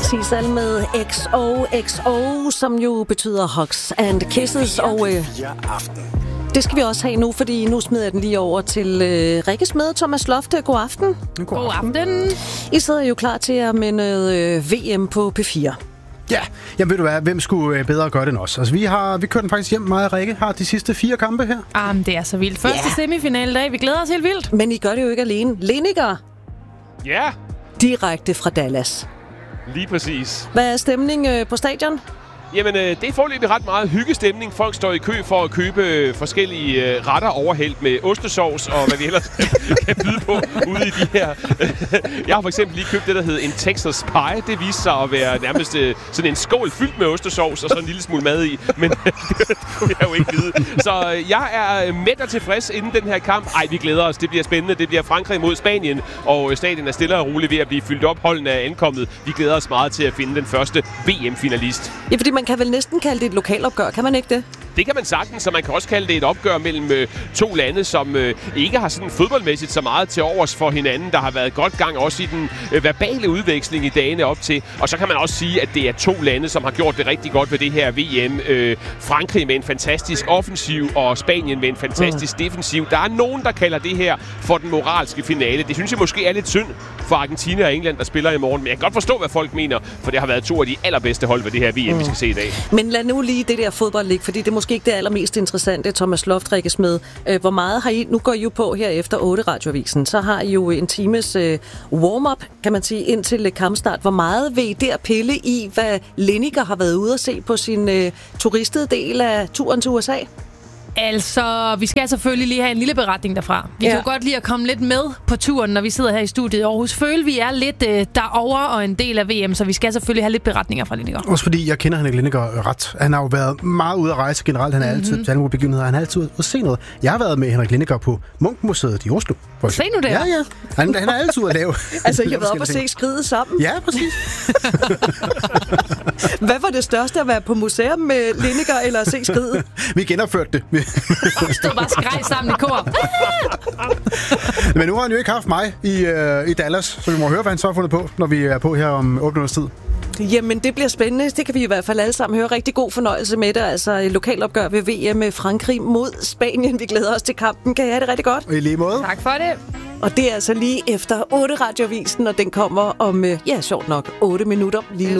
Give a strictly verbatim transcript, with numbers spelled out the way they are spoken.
præcis alle med X O X O, som jo betyder Hugs and Kisses. Og øh, det skal vi også have nu, fordi nu smider jeg den lige over til øh, Rikke Smed, Thomas Lofte. God aften. God aften. I sidder jo klar til at med noget øh, V M på P fire. Ja, jamen ved du hvad, hvem skulle bedre gøre det end os? Altså vi har, vi kører den faktisk hjem, meget Rikke har de sidste fire kampe her. Jamen, det er så vildt. Første yeah. semifinale dag, vi glæder os helt vildt. Men I gør det jo ikke alene. Lineker. Ja. Direkte fra Dallas. Lige præcis. Hvad er stemning øh, på stadion? Jamen, øh, det er foreløbig ret meget hyggestemning. Folk står i kø for at købe øh, forskellige øh, retter overhældt med ostesauce og hvad vi ellers kan byde på ude i de her. Jeg har for eksempel lige købt det, der hedder en Texas Pie. Det viste sig at være nærmest øh, sådan en skål fyldt med ostesauce og så en lille smule mad i. Men det kunne jeg jo ikke vide. Så øh, jeg er mæt og tilfreds inden den her kamp. Ej, vi glæder os. Det bliver spændende. Det bliver Frankrig mod Spanien. Og øh, stadion er stille og roligt ved at blive fyldt op. Holdene er ankommet. Vi glæder os meget til at finde den første V M-finalist. Ja, fordi man kan vel næsten kalde det et lokalopgør, kan man ikke det? Det kan man sagtens, så man kan også kalde det et opgør mellem øh, to lande, som øh, ikke har sådan fodboldmæssigt så meget til overs for hinanden. Der har været godt gang også i den øh, verbale udveksling i dagene op til. Og så kan man også sige, at det er to lande, som har gjort det rigtig godt ved det her V M. Øh, Frankrig med en fantastisk offensiv, og Spanien med en fantastisk mm. defensiv. Der er nogen, der kalder det her for den moralske finale. Det synes jeg måske er lidt synd for Argentina og England, der spiller i morgen. Men jeg kan godt forstå, hvad folk mener, for det har været to af de allerbedste hold ved det her V M, mm. vi skal se i dag. Men lad nu lige det der fodbold ligge, fordi det er måske ikke det allermest interessante, Thomas Loft, Rikke Smed. Hvor meget har I, nu går I jo på her efter otte radioavisen, så har I jo en times øh, warm-up, kan man sige, indtil kampstart. Hvor meget vil I der pille i, hvad Lineker har været ude at se på sin øh, turistede del af turen til U S A? Altså, vi skal selvfølgelig lige have en lille beretning derfra. Vi ja. kan jo godt lide at komme lidt med på turen, når vi sidder her i studiet i Aarhus. Føler vi er lidt øh, derover og en del af V M, så vi skal selvfølgelig have lidt beretninger fra Lineker. Også fordi jeg kender Henrik Lineker ret. Han har jo været meget ude at rejse generelt. Han er mm-hmm. altid til alle mulige begivenheder. Han er altid ude at se noget. Jeg har været med Henrik Lineker på Munch-museet i Oslo. Se nu der. Ja, ja. Han, han er altid ude at lave. Altså, I har været op og se Skridet sammen? Ja, præcis. Hvad var det største at være på museum med Lineker eller at se Skridet? Vi genopførte det. Vi stod bare skræg sammen i kor. Men nu har han jo ikke haft mig i, øh, i Dallas, så vi må høre, hvad han så har fundet på, når vi er på her om otte minutters tid. Jamen, det bliver spændende. Det kan vi i hvert fald alle sammen høre. Rigtig god fornøjelse med det. Altså, lokalopgør ved V M med Frankrig mod Spanien. Vi glæder os til kampen. Kan I have det rigtig godt? Og i lige måde. Tak for det. Og det er altså lige efter otte radioavisen, og den kommer om, ja, sjovt nok, otte minutter lige nu.